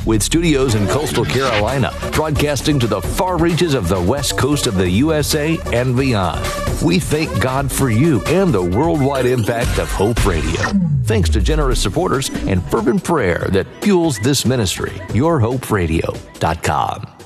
With studios in coastal Carolina, broadcasting to the far reaches of the west coast of the USA and beyond. We thank God for you and the worldwide impact of Hope Radio. Thanks to generous supporters and fervent prayer that fuels this ministry. YourHopeRadio.com.